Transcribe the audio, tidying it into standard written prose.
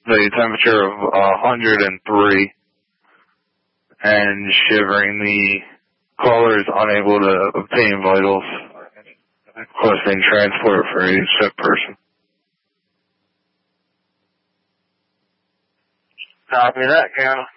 the temperature of 103 and shivering. The caller is unable to obtain vitals, requesting transport for a sick person. Copy that, Colonel.